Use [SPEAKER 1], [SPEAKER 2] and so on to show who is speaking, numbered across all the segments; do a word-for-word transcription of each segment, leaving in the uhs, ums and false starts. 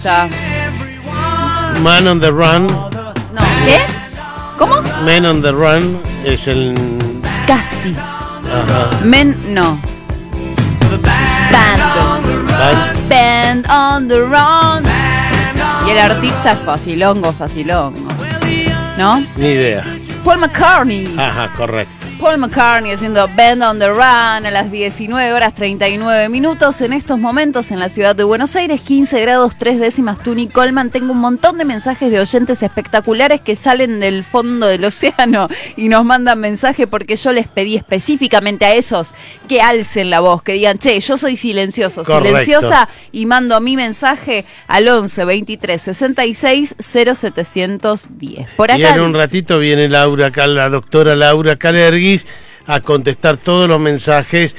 [SPEAKER 1] Ya.
[SPEAKER 2] Man on the Run.
[SPEAKER 1] No, ¿qué? ¿Cómo?
[SPEAKER 2] Man on the Run es el...
[SPEAKER 1] Casi.
[SPEAKER 2] Ajá.
[SPEAKER 1] Men, no. Band.
[SPEAKER 2] Band.
[SPEAKER 1] Band on the Run. Y el artista es facilongo, facilongo. ¿No?
[SPEAKER 2] Ni idea.
[SPEAKER 1] Paul McCartney.
[SPEAKER 2] Ajá, correcto.
[SPEAKER 1] Paul McCartney haciendo Band on the Run a las diecinueve horas treinta y nueve minutos. En estos momentos en la ciudad de Buenos Aires, quince grados tres décimas. Tuni Coleman. Tengo un montón de mensajes de oyentes espectaculares que salen del fondo del océano y nos mandan mensaje porque yo les pedí específicamente a esos que alcen la voz, que digan, che, yo soy silencioso,
[SPEAKER 2] Correcto.
[SPEAKER 1] silenciosa, y mando mi mensaje al once veintitrés sesenta y seis cero setecientos diez. Por acá
[SPEAKER 2] Y en un
[SPEAKER 1] dice,
[SPEAKER 2] ratito viene Laura, la doctora Laura Calergui, a contestar todos los mensajes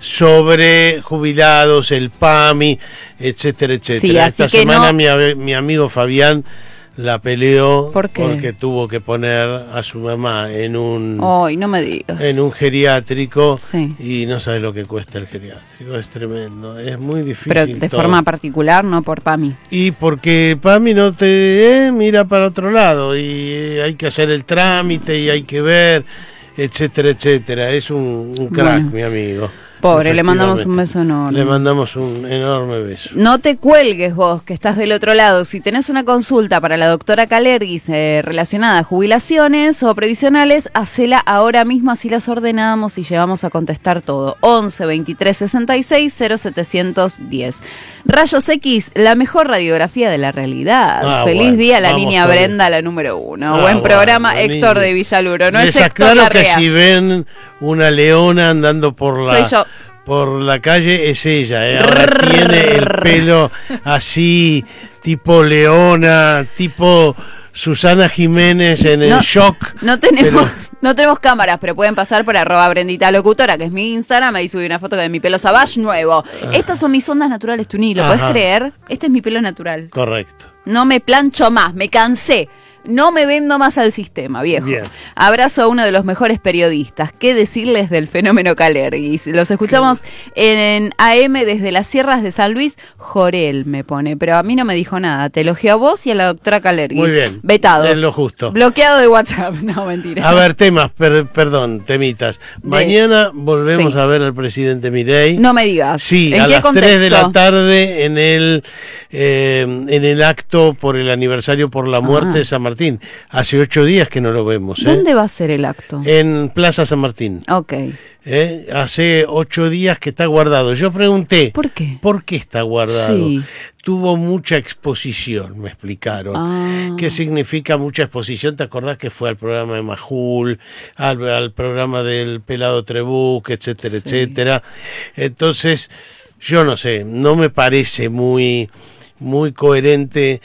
[SPEAKER 2] sobre jubilados, el P A M I, etcétera, etcétera.
[SPEAKER 1] Sí, así
[SPEAKER 2] Esta
[SPEAKER 1] que
[SPEAKER 2] semana
[SPEAKER 1] no...
[SPEAKER 2] mi, mi amigo Fabián la peleó.
[SPEAKER 1] ¿Por qué?
[SPEAKER 2] Porque tuvo que poner a su mamá en un
[SPEAKER 1] Ay, no me digas.
[SPEAKER 2] en un geriátrico.
[SPEAKER 1] Sí.
[SPEAKER 2] Y no sabe lo que cuesta el geriátrico, es tremendo, es muy difícil.
[SPEAKER 1] Pero de
[SPEAKER 2] todo.
[SPEAKER 1] forma particular, no por P A M I.
[SPEAKER 2] Y porque P A M I no te eh, mira para otro lado y eh, hay que hacer el trámite y hay que ver, etcétera, etcétera. Es un, un crack,
[SPEAKER 1] Bueno.
[SPEAKER 2] mi amigo.
[SPEAKER 1] Pobre, le mandamos un beso enorme.
[SPEAKER 2] Le mandamos un enorme beso.
[SPEAKER 1] No te cuelgues vos, que estás del otro lado. Si tenés una consulta para la doctora Calergui eh, relacionada a jubilaciones o previsionales, hacela ahora mismo, así las ordenamos y llevamos a contestar todo. once veintitrés sesenta y seis cero setecientos diez. Rayos X, la mejor radiografía de la realidad.
[SPEAKER 2] Ah,
[SPEAKER 1] Feliz
[SPEAKER 2] bueno,
[SPEAKER 1] día a la
[SPEAKER 2] vamos
[SPEAKER 1] niña
[SPEAKER 2] todavía.
[SPEAKER 1] Brenda, la número uno.
[SPEAKER 2] Ah,
[SPEAKER 1] Buen
[SPEAKER 2] bueno,
[SPEAKER 1] programa,
[SPEAKER 2] buenísimo.
[SPEAKER 1] Héctor de Villaluro. No
[SPEAKER 2] Les
[SPEAKER 1] es Héctor
[SPEAKER 2] aclaro que
[SPEAKER 1] Larrea.
[SPEAKER 2] si ven una leona andando por la...
[SPEAKER 1] Soy yo.
[SPEAKER 2] Por la calle es ella, ¿eh? Ahora tiene el pelo así, tipo leona, tipo Susana Jiménez en el
[SPEAKER 1] No,
[SPEAKER 2] shock.
[SPEAKER 1] No tenemos,
[SPEAKER 2] pero-
[SPEAKER 1] no tenemos cámaras, pero pueden pasar por arroba Brendita Locutora, que es mi Instagram. Ahí subí una foto de mi pelo Savage nuevo. Estas son mis ondas naturales, Tuni, ¿lo podés
[SPEAKER 2] Ajá.
[SPEAKER 1] creer? Este es mi pelo natural.
[SPEAKER 2] Correcto.
[SPEAKER 1] No me plancho más, me cansé. No me vendo más al sistema, viejo.
[SPEAKER 2] Bien.
[SPEAKER 1] Abrazo a uno de los mejores periodistas. ¿Qué decirles del fenómeno Calergui? Los escuchamos en A M desde las sierras de San Luis. Jorel me pone, pero a mí no me dijo nada. Te elogió a vos y a la doctora Calergui.
[SPEAKER 2] Muy bien.
[SPEAKER 1] Vetado.
[SPEAKER 2] Es lo justo.
[SPEAKER 1] Bloqueado de WhatsApp. No, mentira.
[SPEAKER 2] A ver, temas, per- perdón, temitas. Mañana volvemos
[SPEAKER 1] Sí.
[SPEAKER 2] a ver al presidente Milei.
[SPEAKER 1] No me digas.
[SPEAKER 2] Sí,
[SPEAKER 1] ¿En
[SPEAKER 2] a
[SPEAKER 1] qué
[SPEAKER 2] las
[SPEAKER 1] contexto?
[SPEAKER 2] tres de la tarde en el eh, en el acto por el aniversario por la muerte
[SPEAKER 1] Ah.
[SPEAKER 2] de San Martín. Hace ocho días que no lo vemos. ¿eh?
[SPEAKER 1] ¿Dónde va a ser el acto?
[SPEAKER 2] En Plaza San Martín.
[SPEAKER 1] Ok.
[SPEAKER 2] ¿eh? Hace ocho días que está guardado. Yo pregunté,
[SPEAKER 1] ¿Por qué?
[SPEAKER 2] ¿por qué está guardado?
[SPEAKER 1] Sí.
[SPEAKER 2] Tuvo mucha exposición, me explicaron.
[SPEAKER 1] Ah.
[SPEAKER 2] ¿Qué significa mucha exposición? ¿Te acordás que fue al programa de Majul, al, al programa del Pelado Trebuch, etcétera,
[SPEAKER 1] Sí.
[SPEAKER 2] etcétera? Entonces, yo no sé, no me parece muy, muy coherente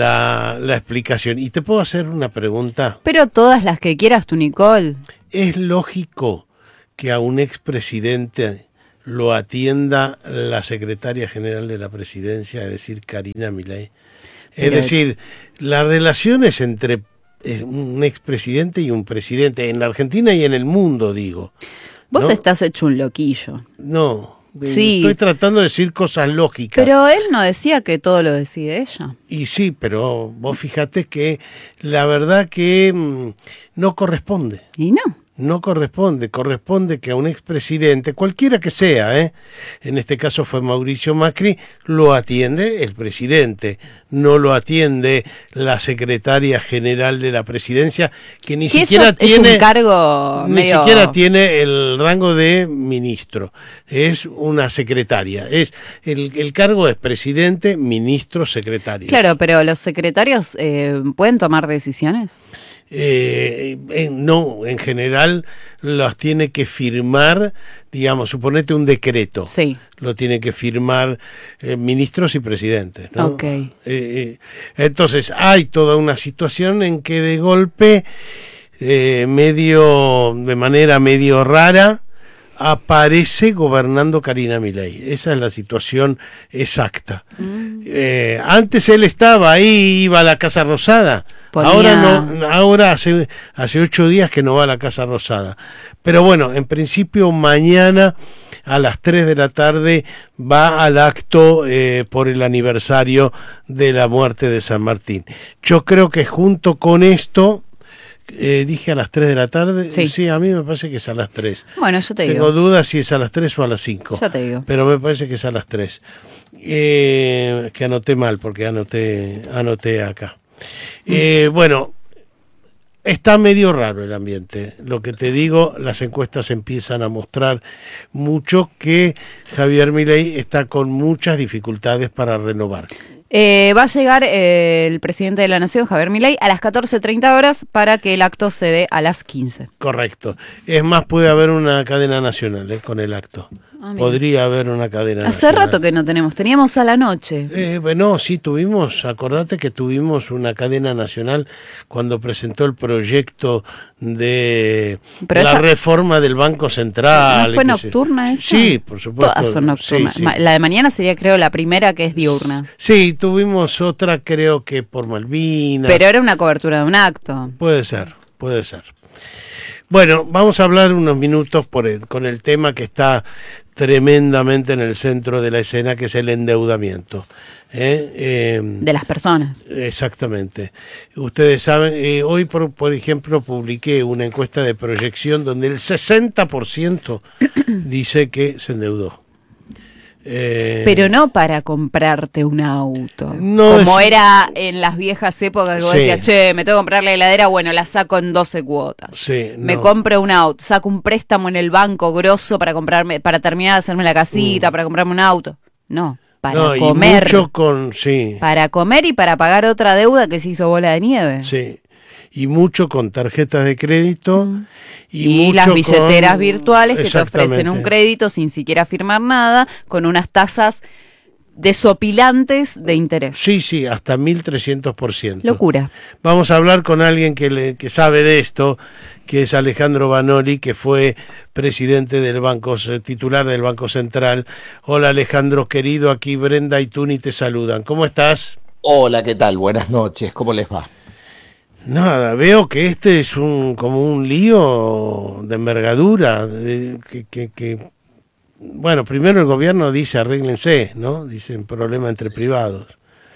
[SPEAKER 2] la, la explicación. Y te puedo hacer una pregunta.
[SPEAKER 1] Pero todas las que quieras, tú, Nicole.
[SPEAKER 2] ¿Es lógico que a un expresidente lo atienda la secretaria general de la presidencia, es decir, Karina Milei? Es
[SPEAKER 1] Pero-
[SPEAKER 2] decir, las relaciones entre eh, un expresidente y un presidente, en la Argentina y en el mundo, digo.
[SPEAKER 1] Vos
[SPEAKER 2] ¿no?
[SPEAKER 1] estás hecho un loquillo.
[SPEAKER 2] No, eh,
[SPEAKER 1] Sí.
[SPEAKER 2] estoy tratando de decir cosas lógicas.
[SPEAKER 1] Pero él no decía que todo lo decide ella.
[SPEAKER 2] Y sí, pero vos fíjate que la verdad que mm, no corresponde.
[SPEAKER 1] Y no.
[SPEAKER 2] No corresponde, corresponde que a un expresidente, cualquiera que sea, ¿eh? En este caso fue Mauricio Macri, lo atiende el presidente, no lo atiende la secretaria general de la presidencia, que ni
[SPEAKER 1] Que
[SPEAKER 2] siquiera
[SPEAKER 1] eso
[SPEAKER 2] tiene
[SPEAKER 1] es un cargo
[SPEAKER 2] ni
[SPEAKER 1] medio...
[SPEAKER 2] siquiera tiene el rango de ministro, es una secretaria, es el, el cargo es presidente, ministro, secretario.
[SPEAKER 1] Claro, pero los secretarios eh, pueden tomar decisiones.
[SPEAKER 2] Eh, en- no, en general los tiene que firmar, digamos, suponete un decreto.
[SPEAKER 1] Sí.
[SPEAKER 2] Lo tiene que firmar eh, ministros y presidentes, ¿no?
[SPEAKER 1] Ok.
[SPEAKER 2] Eh, eh, entonces hay toda una situación en que de golpe, eh, medio, de manera medio rara, aparece gobernando Karina Milei. Esa es la situación exacta.
[SPEAKER 1] Mm.
[SPEAKER 2] Eh, antes él estaba ahí, iba a la Casa Rosada.
[SPEAKER 1] Ponía-
[SPEAKER 2] Ahora no, ahora hace, hace ocho días que no va a la Casa Rosada. Pero bueno, en principio mañana a las tres de la tarde va al acto eh, por el aniversario de la muerte de San Martín. Yo creo que junto con esto, eh, dije a las tres de la tarde,
[SPEAKER 1] sí.
[SPEAKER 2] sí, a mí me parece que es a las tres.
[SPEAKER 1] Bueno, yo te
[SPEAKER 2] Tengo
[SPEAKER 1] digo.
[SPEAKER 2] Tengo dudas si es a las tres o a las cinco.
[SPEAKER 1] Yo te digo.
[SPEAKER 2] Pero me parece que es a las tres. Eh, que anoté mal, porque anoté, anoté acá. Eh, bueno, está medio raro el ambiente. Lo que te digo, las encuestas empiezan a mostrar mucho que Javier Milei está con muchas dificultades para renovar.
[SPEAKER 1] Eh, va a llegar eh, el presidente de la Nación, Javier Milei, a las catorce treinta horas para que el acto se dé a las quince.
[SPEAKER 2] Correcto. Es más, puede haber una cadena nacional eh, con el acto. Ah, podría haber una cadena
[SPEAKER 1] Hace
[SPEAKER 2] nacional.
[SPEAKER 1] rato que no tenemos, teníamos a la noche.
[SPEAKER 2] Eh, bueno, sí tuvimos, acordate que tuvimos una cadena nacional cuando presentó el proyecto de Pero la esa... reforma del Banco Central.
[SPEAKER 1] ¿No fue nocturna esa?
[SPEAKER 2] Sí, por supuesto.
[SPEAKER 1] Todas son nocturnas.
[SPEAKER 2] Sí, sí.
[SPEAKER 1] La de mañana sería, creo, la primera, que es diurna.
[SPEAKER 2] Sí, tuvimos otra, creo que por Malvinas.
[SPEAKER 1] Pero era una cobertura de un acto.
[SPEAKER 2] Puede ser, puede ser. Bueno, vamos a hablar unos minutos por el, con el tema que está tremendamente en el centro de la escena, que es el endeudamiento. ¿Eh? Eh,
[SPEAKER 1] de las personas.
[SPEAKER 2] Exactamente. Ustedes saben, eh, hoy por, por ejemplo publiqué una encuesta de proyección donde el sesenta por ciento dice que se endeudó. Eh,
[SPEAKER 1] Pero no para comprarte un auto,
[SPEAKER 2] no
[SPEAKER 1] como
[SPEAKER 2] es,
[SPEAKER 1] era en las viejas épocas que vos
[SPEAKER 2] sí.
[SPEAKER 1] decías, che, me tengo que comprar la heladera, bueno, la saco en doce cuotas.
[SPEAKER 2] Sí,
[SPEAKER 1] me
[SPEAKER 2] no.
[SPEAKER 1] compro un auto, saco un préstamo en el banco grosso para comprarme, para terminar de hacerme la casita, mm. para comprarme un auto. No, para
[SPEAKER 2] no,
[SPEAKER 1] comer.
[SPEAKER 2] Y mucho con, sí.
[SPEAKER 1] Para comer y para pagar otra deuda que se hizo bola de nieve.
[SPEAKER 2] Sí. Y mucho con tarjetas de crédito mm. y,
[SPEAKER 1] y
[SPEAKER 2] mucho
[SPEAKER 1] las billeteras
[SPEAKER 2] con...
[SPEAKER 1] virtuales que te ofrecen un crédito sin siquiera firmar nada, con unas tasas desopilantes de interés.
[SPEAKER 2] Sí, sí, hasta mil trescientos por ciento.
[SPEAKER 1] Locura.
[SPEAKER 2] Vamos a hablar con alguien que, le, que sabe de esto, que es Alejandro Banoli, que fue presidente del Banco, titular del Banco Central. Hola Alejandro, querido, aquí Brenda y Tuni te saludan. ¿Cómo estás?
[SPEAKER 3] Hola, ¿qué tal? Buenas noches, ¿cómo les va?
[SPEAKER 2] Nada, veo que este es un como un lío de envergadura, de, que, que, que, bueno, primero el gobierno dice arréglense, ¿no? Dicen problema entre privados.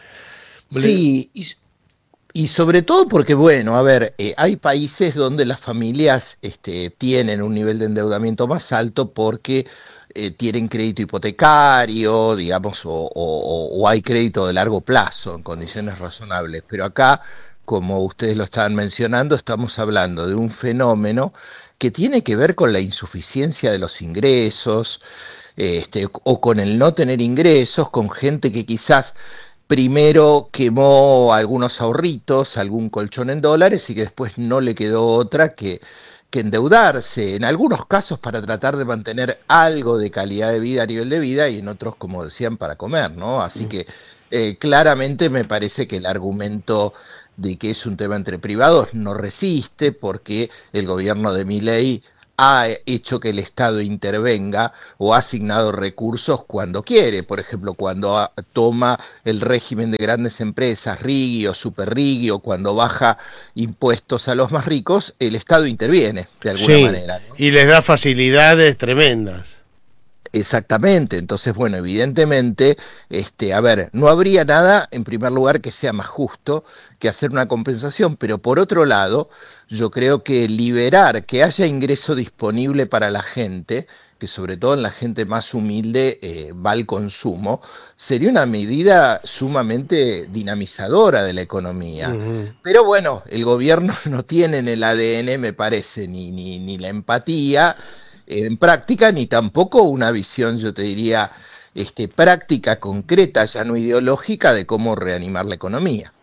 [SPEAKER 3] Sí, y, y sobre todo porque, bueno, a ver, eh, hay países donde las familias este, tienen un nivel de endeudamiento más alto porque eh, tienen crédito hipotecario, digamos, o, o, o hay crédito de largo plazo en condiciones razonables, pero acá, como ustedes lo estaban mencionando, estamos hablando de un fenómeno que tiene que ver con la insuficiencia de los ingresos, este, o con el no tener ingresos, con gente que quizás primero quemó algunos ahorritos, algún colchón en dólares, y que después no le quedó otra que, que endeudarse, en algunos casos para tratar de mantener algo de calidad de vida a nivel de vida, y en otros, como decían, para comer, ¿no? Así que eh, claramente me parece que el argumento de que es un tema entre privados no resiste, porque el gobierno de Milei ha hecho que el Estado intervenga o ha asignado recursos cuando quiere. Por ejemplo, cuando a, toma el régimen de grandes empresas, RIGI o Super RIGI, o cuando baja impuestos a los más ricos, el Estado interviene de alguna
[SPEAKER 2] sí,
[SPEAKER 3] manera, ¿no?
[SPEAKER 2] Y les da facilidades tremendas.
[SPEAKER 3] Exactamente, entonces, bueno, evidentemente, este, a ver, no habría nada, en primer lugar, que sea más justo que hacer una compensación, pero por otro lado, yo creo que liberar, que haya ingreso disponible para la gente, que sobre todo en la gente más humilde eh, va al consumo, sería una medida sumamente dinamizadora de la economía. Uh-huh. Pero bueno, el gobierno no tiene en el A D N, me parece, ni, ni, ni la empatía en práctica, ni tampoco una visión, yo te diría, este, práctica, concreta, ya no ideológica, de cómo reanimar la economía.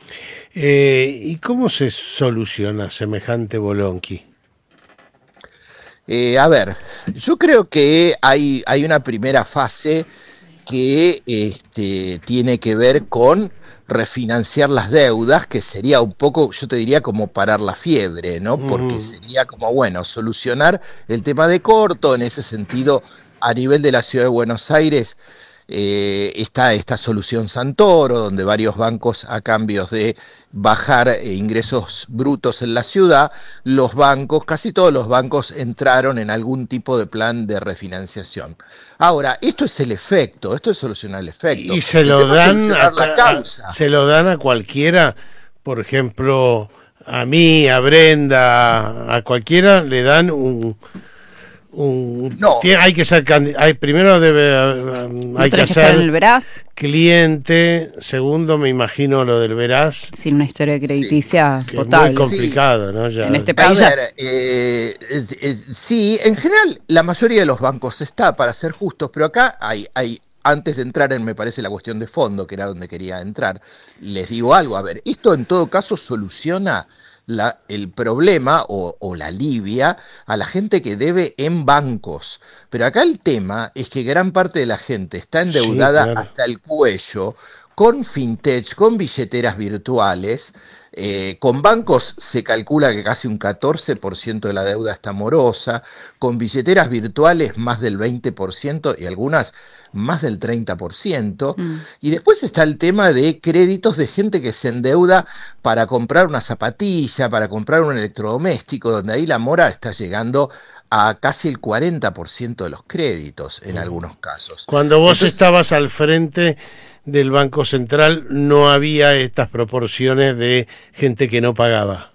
[SPEAKER 2] Eh, ¿Y cómo se soluciona semejante bolonqui?
[SPEAKER 3] Eh, a ver, yo creo que hay, hay una primera fase que este, tiene que ver con refinanciar las deudas, que sería un poco, yo te diría, como parar la fiebre, ¿no? Porque mm. sería como, bueno, solucionar el tema de corto. En ese sentido, a nivel de la ciudad de Buenos Aires, eh, está esta solución Santoro, donde varios bancos, a cambio de bajar eh, ingresos brutos en la ciudad, los bancos, casi todos los bancos entraron en algún tipo de plan de refinanciación. Ahora, esto es el efecto, esto es solucionar el efecto.
[SPEAKER 2] Y se lo dan a,
[SPEAKER 3] la causa.
[SPEAKER 2] a, se lo dan a cualquiera, por ejemplo, a mí, a Brenda, a cualquiera le dan un... Un,
[SPEAKER 3] no.
[SPEAKER 2] tiene, hay que ser hay, primero debe um, hay que ser
[SPEAKER 1] el veraz.
[SPEAKER 2] Cliente, segundo me imagino lo del veraz,
[SPEAKER 1] sin una historia crediticia
[SPEAKER 2] sí,
[SPEAKER 1] potable,
[SPEAKER 2] es muy complicado, sí. ¿no? Ya,
[SPEAKER 1] en este país.
[SPEAKER 3] A ver, eh, eh, eh, sí, en general la mayoría de los bancos está, para ser justos, pero acá hay hay antes de entrar en, me parece, la cuestión de fondo, que era donde quería entrar, les digo algo, a ver, esto en todo caso soluciona La, el problema o, o la alivia a la gente que debe en bancos. Pero acá el tema es que gran parte de la gente está endeudada sí, claro. hasta el cuello con fintech, con billeteras virtuales. Eh, con bancos se calcula que casi un catorce por ciento de la deuda está morosa, con billeteras virtuales más del veinte por ciento y algunas más del treinta por ciento, mm. y después está el tema de créditos de gente que se endeuda para comprar una zapatilla, para comprar un electrodoméstico, donde ahí la mora está llegando a casi el cuarenta por ciento de los créditos en mm. algunos casos.
[SPEAKER 2] Cuando vos
[SPEAKER 3] Entonces,
[SPEAKER 2] estabas al frente del Banco Central no había estas proporciones de gente que no pagaba.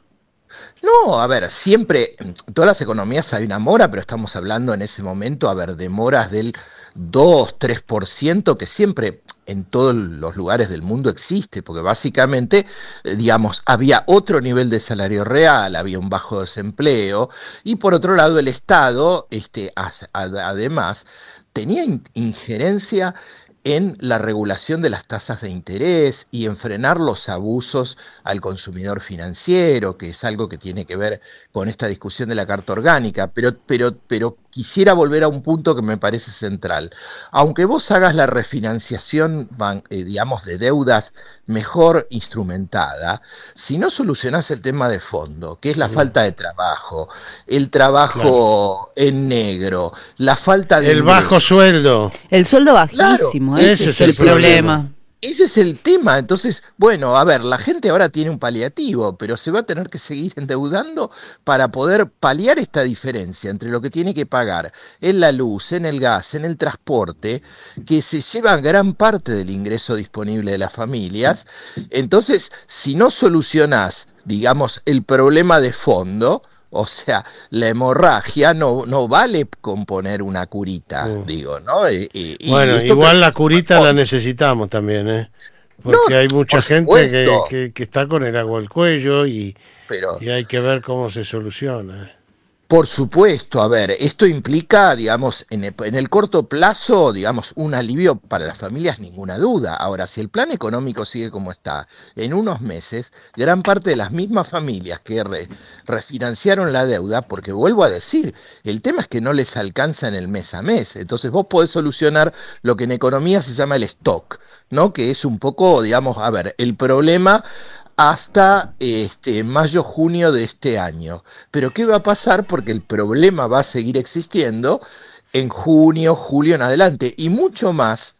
[SPEAKER 3] No, a ver, siempre, en todas las economías hay una mora, pero estamos hablando en ese momento, a ver, de moras del dos, tres por ciento, que siempre en todos los lugares del mundo existe, porque básicamente, digamos, había otro nivel de salario real, había un bajo desempleo, y por otro lado el Estado, este, además, tenía injerencia en la regulación de las tasas de interés y en frenar los abusos al consumidor financiero, que es algo que tiene que ver con esta discusión de la Carta Orgánica, pero, pero, pero quisiera volver a un punto que me parece central. Aunque vos hagas la refinanciación, eh, digamos, de deudas mejor instrumentada, si no solucionás el tema de fondo, que es la falta de trabajo, el trabajo claro. en negro, la falta de...
[SPEAKER 2] El ingresos, bajo sueldo.
[SPEAKER 1] El sueldo bajísimo,
[SPEAKER 3] claro,
[SPEAKER 1] ese, ese es el, el problema. problema. Ese
[SPEAKER 3] es el tema. Entonces, bueno, a ver, la gente ahora tiene un paliativo, pero se va a tener que seguir endeudando para poder paliar esta diferencia entre lo que tiene que pagar en la luz, en el gas, en el transporte, que se lleva gran parte del ingreso disponible de las familias. Entonces, si no solucionás, digamos, el problema de fondo, o sea, la hemorragia no, no vale con poner una curita, uh. digo, ¿no? Y, y,
[SPEAKER 2] bueno,
[SPEAKER 3] y
[SPEAKER 2] igual la curita la necesitamos también, ¿eh? Porque no, hay mucha por gente que, que, que está con el agua al cuello y, Pero, y hay que ver cómo se soluciona.
[SPEAKER 3] Por supuesto, a ver, esto implica, digamos, en el, en el corto plazo, digamos, un alivio para las familias, ninguna duda. Ahora, si el plan económico sigue como está, en unos meses, gran parte de las mismas familias que re, refinanciaron la deuda, porque vuelvo a decir, el tema es que no les alcanza en el mes a mes. Entonces vos podés solucionar lo que en economía se llama el stock, ¿no? Que es un poco, digamos, a ver, el problema hasta este mayo, junio de este año. Pero ¿qué va a pasar? Porque el problema va a seguir existiendo en junio, julio en adelante, y mucho más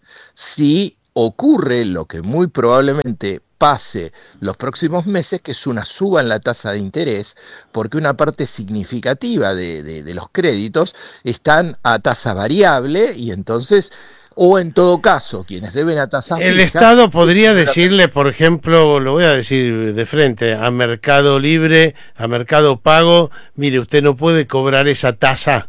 [SPEAKER 3] si ocurre lo que muy probablemente pase los próximos meses, que es una suba en la tasa de interés, porque una parte significativa de, de, de los créditos están a tasa variable y entonces... O en todo caso, quienes deben a tasas
[SPEAKER 2] El
[SPEAKER 3] fijas,
[SPEAKER 2] Estado podría decirle, por ejemplo, lo voy a decir de frente, a Mercado Libre, a Mercado Pago, mire, usted no puede cobrar esa tasa.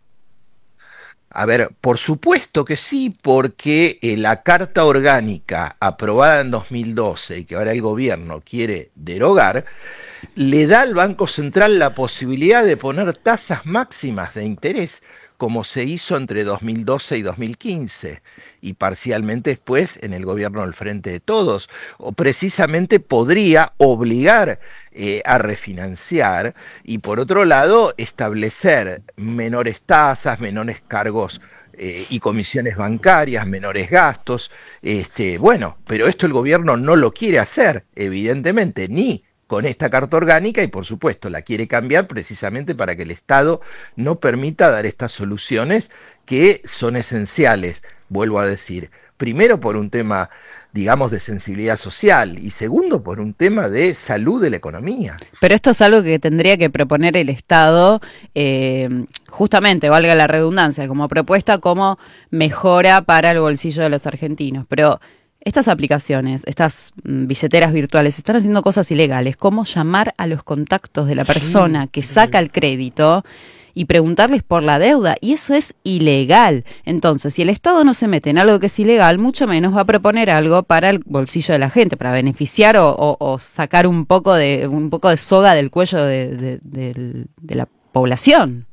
[SPEAKER 3] A ver, por supuesto que sí, porque eh, la Carta Orgánica aprobada en dos mil doce y que ahora el gobierno quiere derogar, le da al Banco Central la posibilidad de poner tasas máximas de interés, como se hizo entre dos mil doce y dos mil quince, y parcialmente después en el gobierno del Frente de Todos, o precisamente podría obligar eh, a refinanciar y por otro lado establecer menores tasas, menores cargos eh, y comisiones bancarias, menores gastos, este, bueno, pero esto el gobierno no lo quiere hacer, evidentemente, ni con esta Carta Orgánica y por supuesto la quiere cambiar precisamente para que el Estado no permita dar estas soluciones que son esenciales, vuelvo a decir, primero por un tema, digamos, de sensibilidad social y segundo por un tema de salud de la economía.
[SPEAKER 1] Pero esto es algo que tendría que proponer el Estado, eh, justamente, valga la redundancia, como propuesta, como mejora para el bolsillo de los argentinos. Pero estas aplicaciones, estas mm, billeteras virtuales, están haciendo cosas ilegales, como llamar a los contactos de la persona sí, que saca el crédito y preguntarles por la deuda, y eso es ilegal. Entonces, si el Estado no se mete en algo que es ilegal, mucho menos va a proponer algo para el bolsillo de la gente, para beneficiar o, o, o sacar un poco de un poco de soga del cuello de, de, de, de la población.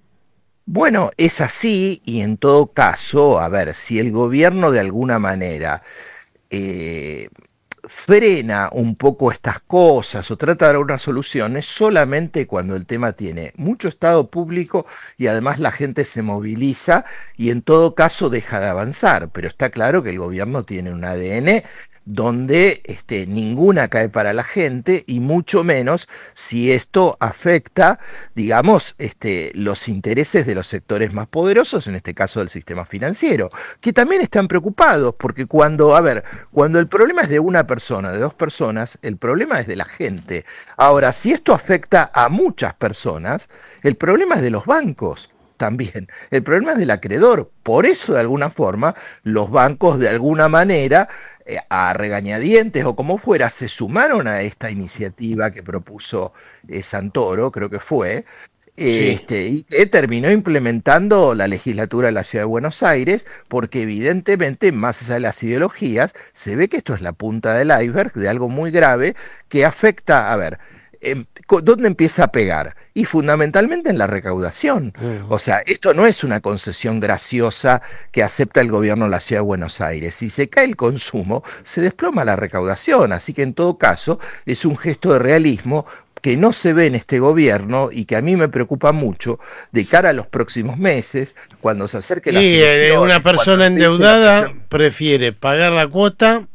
[SPEAKER 3] Bueno, es así, y en todo caso, a ver, si el gobierno de alguna manera eh, frena un poco estas cosas o trata de dar unas soluciones solamente cuando el tema tiene mucho estado público y además la gente se moviliza y en todo caso deja de avanzar, pero está claro que el gobierno tiene un A D N donde este, ninguna cae para la gente y mucho menos si esto afecta, digamos, este, los intereses de los sectores más poderosos, en este caso del sistema financiero, que también están preocupados, porque cuando, a ver, cuando el problema es de una persona, de dos personas, el problema es de la gente. Ahora, si esto afecta a muchas personas, el problema es de los bancos. También, el problema es del acreedor, por eso de alguna forma los bancos de alguna manera eh, a regañadientes o como fuera se sumaron a esta iniciativa que propuso eh, Santoro, creo que fue, eh, sí. este, y que terminó implementando la legislatura de la Ciudad de Buenos Aires, porque evidentemente más allá de las ideologías se ve que esto es la punta del iceberg de algo muy grave que afecta, a ver, Eh, ¿dónde empieza a pegar? Y fundamentalmente en la recaudación. Uh-huh. O sea, esto no es una concesión graciosa que acepta el gobierno de la Ciudad de Buenos Aires. Si se cae el consumo, se desploma la recaudación. Así que en todo caso es un gesto de realismo que no se ve en este gobierno y que a mí me preocupa mucho de cara a los próximos meses, cuando se acerque la elecciones.
[SPEAKER 2] Y una persona endeudada prefiere pagar la cuota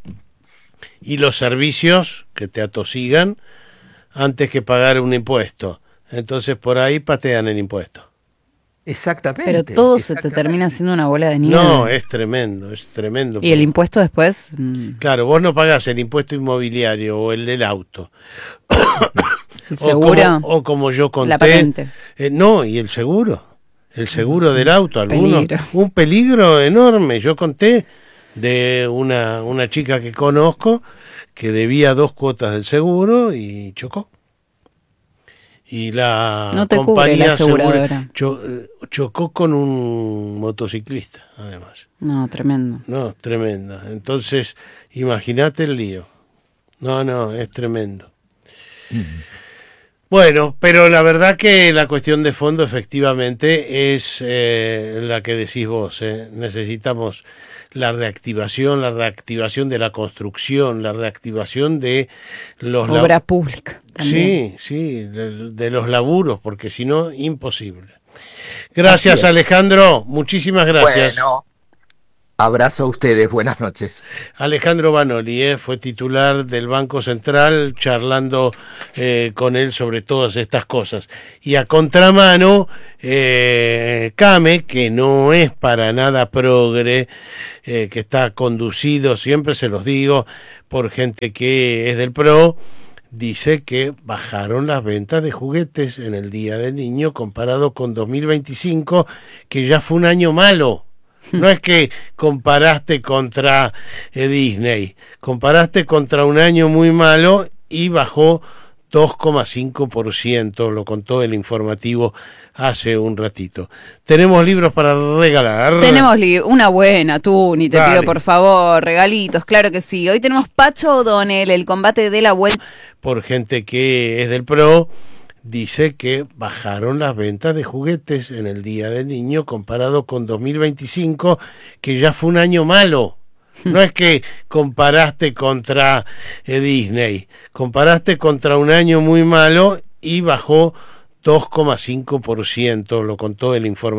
[SPEAKER 2] y los servicios que te atosigan antes que pagar un impuesto. Entonces por ahí patean el impuesto.
[SPEAKER 3] Exactamente.
[SPEAKER 1] Pero todo se te termina haciendo una bola de nieve.
[SPEAKER 2] No, es tremendo, es tremendo.
[SPEAKER 1] ¿Y el impuesto después?
[SPEAKER 2] Claro, vos no pagás el impuesto inmobiliario o el del auto.
[SPEAKER 1] ¿El seguro?
[SPEAKER 2] O como, o como yo conté.
[SPEAKER 1] La patente.
[SPEAKER 2] Eh, no, y el seguro. El seguro
[SPEAKER 1] sí,
[SPEAKER 2] del auto. Algunos, peligro. Un peligro enorme. Yo conté de una, una chica que conozco que debía dos cuotas del seguro y chocó. Y la
[SPEAKER 1] no te
[SPEAKER 2] compañía
[SPEAKER 1] la
[SPEAKER 2] segura cho, chocó con un motociclista, además.
[SPEAKER 1] No, tremendo.
[SPEAKER 2] No, tremendo. Entonces, imagínate el lío. No, no, es tremendo. Mm. Bueno, pero la verdad que la cuestión de fondo efectivamente es eh, la que decís vos. Eh. Necesitamos la reactivación, la reactivación de la construcción, la reactivación de los...
[SPEAKER 1] Obra pública. También.
[SPEAKER 2] Sí, sí, de, de los laburos, porque si no, imposible. Gracias, Alejandro. Muchísimas gracias.
[SPEAKER 3] Bueno. Abrazo a ustedes, buenas noches.
[SPEAKER 2] Alejandro Banoli eh, fue titular del Banco Central, charlando eh, con él sobre todas estas cosas. Y a contramano, eh, Came, que no es para nada progre, eh, que está conducido, siempre se los digo, por gente que es del PRO, dice que bajaron las ventas de juguetes en el Día del Niño comparado con dos mil veinticinco, que ya fue un año malo. No es que comparaste contra eh, Disney, comparaste contra un año muy malo y bajó dos coma cinco por ciento, lo contó el informativo hace un ratito. Tenemos libros para regalar.
[SPEAKER 1] Tenemos li- una buena, tú, ni te Dale. pido por favor, regalitos, claro que sí. Hoy tenemos Pacho O'Donnell, el combate de la vuelta.
[SPEAKER 2] Por gente que es del PRO, dice que bajaron las ventas de juguetes en el Día del Niño comparado con dos mil veinticinco, que ya fue un año malo. No es que comparaste contra eh, Disney, comparaste contra un año muy malo y bajó dos coma cinco por ciento, lo contó el informe.